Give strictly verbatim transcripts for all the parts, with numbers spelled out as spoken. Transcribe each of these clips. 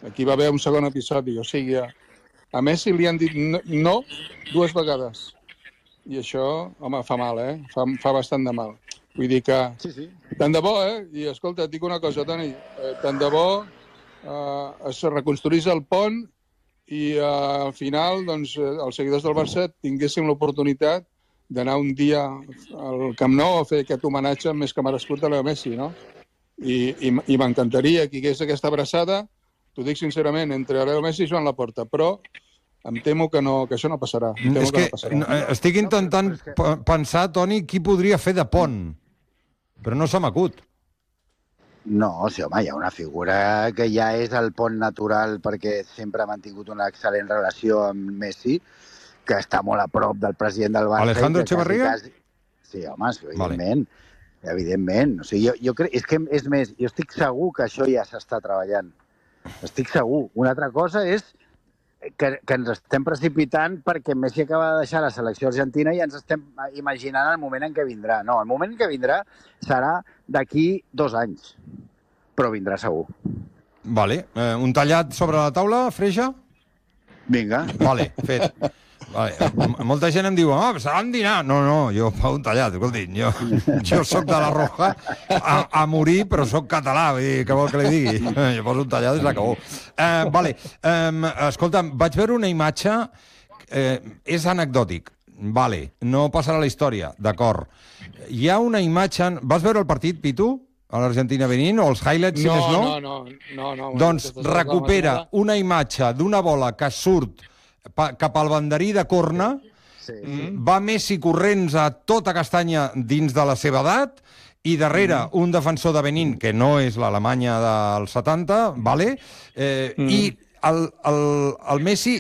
Aquí va haver un segon episodi, o sigui, a, a Messi li han dit no, no dues vegades. I això, home, fa mal, eh? Fa, fa bastant de mal. Vull dir que, sí, sí. tant de bo, eh? I escolta, et dic una cosa, Toni, eh, tant de bo eh, es reconstruís el pont i eh, al final, doncs, eh, els seguidors del Barça tinguéssim l'oportunitat d'anar un dia al Camp Nou a fer aquest homenatge més que merescut a Leo Messi, no? I, i, i m'encantaria que hi hagués aquesta abraçada, t'ho dic sincerament, entre Leo Messi i Joan Laporta, però em temo que, no, que això no passarà. Em temo és que, que no passarà. estic intentant no, que... pensar, Toni, qui podria fer de pont, però no se m'acut. No, sí, home, hi ha una figura que ja és el pont natural perquè sempre ha mantingut una excel·lent relació amb Messi, que està molt a prop del president del Barça. Alejandro Echeverría? Quasi, quasi... Sí, home, evidentment. Vale. Evidentment. O sigui, jo, jo crec... És que, és més, jo estic segur que això ja s'està treballant. Estic segur. Una altra cosa és que, que ens estem precipitant perquè Messi acaba de deixar la selecció argentina i ens estem imaginant el moment en què vindrà. No, el moment en què vindrà serà d'aquí dos anys, però vindrà segur. Vale. Eh, un tallat sobre la taula, Freixa? Vinga. Vale, fet. Vale. Molta gent em diu, ah, oh, s'ha de dinar. No, no, jo fa un tallat, escolti, jo, jo soc de la Roja a, a morir, però soc català, vull dir, què vol que li digui? Jo poso un tallat i s'acabó. Uh, vale, um, escolta, vaig veure una imatge, eh, és anecdòtic, vale, no passarà a la història, d'acord. Hi ha una imatge... Vas veure el partit, Pitu? A l'Argentina-Benín, o els highlights, si no, més no? No, no, no. no doncs recupera una imatge d'una bola que surt cap al banderí de corna, sí, sí. Va Messi corrents a tota castanya dins de la seva edat, i darrere mm. un defensor de Benín, que no és l'Alemanya dels setanta, vale? eh, mm. i el, el, el Messi,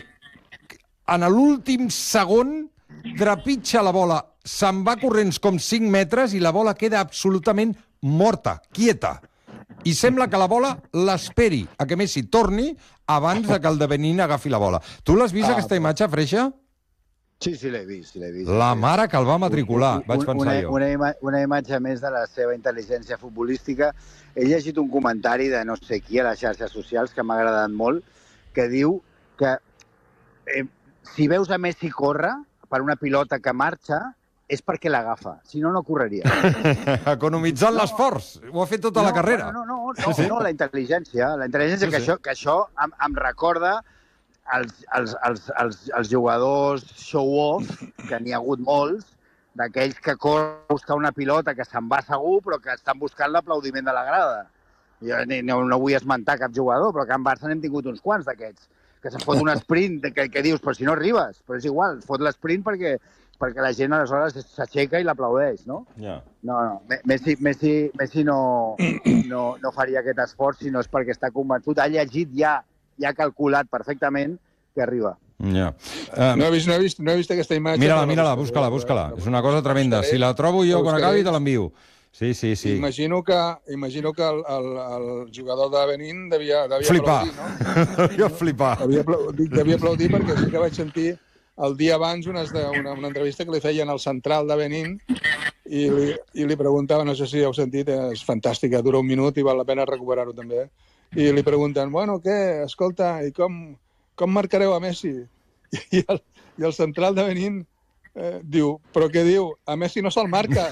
en l'últim segon, trepitja la bola, se'n va corrents com cinc metres i la bola queda absolutament morta, quieta. I sembla que la bola l'esperi a que Messi torni abans de que el de Benín agafi la bola. Tu l'has vist, ah, aquesta imatge, Freixa? Sí, sí, l'he vist, l'he vist. La mare que el va matricular, un, un, vaig pensar una, jo. Una, ima una imatge més de la seva intel·ligència futbolística. He llegit un comentari de no sé qui a les xarxes socials que m'ha agradat molt, que diu que eh, si veus a Messi córrer per una pilota que marxa, és perquè l'agafa, si no, no correria. Economitzant no, l'esforç, ho ha fet tota no, la carrera. No, no, no, no, sí, sí. no la intel·ligència, la intel·ligència, sí, que, sí. Això, que això em, em recorda els, els, els, els, els jugadors show-off, que n'hi ha hagut molts, d'aquells que corren a buscar una pilota que se'n va segur, però que estan buscant l'aplaudiment de la grada. Jo no, no vull esmentar cap jugador, però que en Barça n'hem tingut uns quants d'aquests, que se'n fot un sprint, que, que dius, però si no arribes, però és igual, fot l'esprint perquè... perquè la gent aleshores s'aixeca i l'aplaudeix, no? Yeah. No, no, Messi, Messi, Messi no, no, no faria aquest esforç si no és perquè està convençut, ha llegit ja, ja ha calculat perfectament que arriba. Yeah. Um, no, he vist, no, he vist, no he vist aquesta imatge. Mira-la, mira-la, búscala, búscala. És una cosa tremenda. Si la trobo jo quan acabi, te l'envio. Sí, sí, sí. Imagino que, imagino que el, el, el jugador de Benín devia, devia flipar. aplaudir, no? Devia flipar. Devia aplaudir, devia aplaudir perquè sí que vaig sentir el dia abans una, una, una entrevista que li feien al central de Benín i li, i li preguntava, no sé si heu sentit, és fantàstica, dura un minut i val la pena recuperar-ho també, i li pregunten, bueno, què, escolta, i com, com marcareu a Messi? I el, i el central de Benín eh, diu, però què diu? A Messi no se'l marca.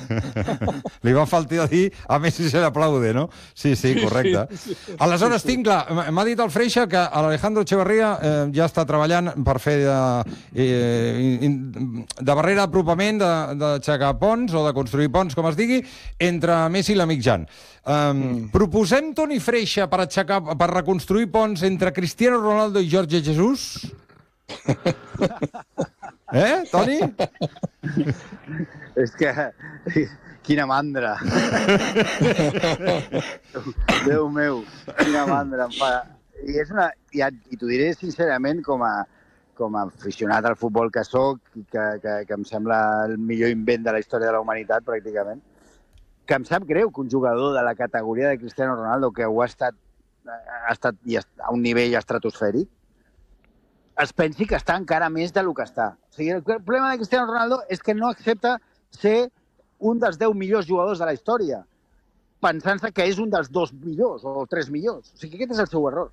Li va faltar dir a Messi se l'aplaude, no? Sí, sí, correcte. Sí, sí, sí. Aleshores, sí, sí. tinc clar, m'ha dit el Freixa que l'Alejandro Echeverría eh, ja està treballant per fer de, eh, de barrera apropament, d'aixecar ponts o de construir ponts, com es digui, entre Messi i l'amic Jan. Um, mm. Proposem Toni Freixa per, aixecar, per reconstruir ponts entre Cristiano Ronaldo i Jorge Jesus? Eh, Toni? És que... Quina mandra. Déu meu, quina mandra em fa. I, és una, i, i t'ho diré sincerament com a, com a aficionat al futbol que soc, que, que, que em sembla el millor invent de la història de la humanitat, pràcticament, que em sap greu que un jugador de la categoria de Cristiano Ronaldo, que ho ha estat, ha estat a un nivell estratosfèric, es pensi que està encara més del que està. O sigui, el problema de Cristiano Ronaldo és que no accepta ser un dels deu millors jugadors de la història, pensant-se que és un dels dos millors o tres millors. O sigui, aquest és el seu error.